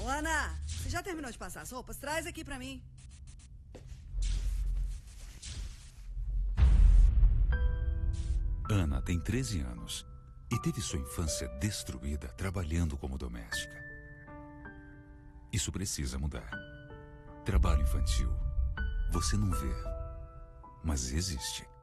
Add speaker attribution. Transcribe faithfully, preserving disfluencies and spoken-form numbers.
Speaker 1: Ô, Ana, você já terminou de passar as roupas? Traz aqui pra mim.
Speaker 2: Ana tem treze anos e teve sua infância destruída trabalhando como doméstica. Isso precisa mudar. Trabalho infantil. Você não vê, mas existe.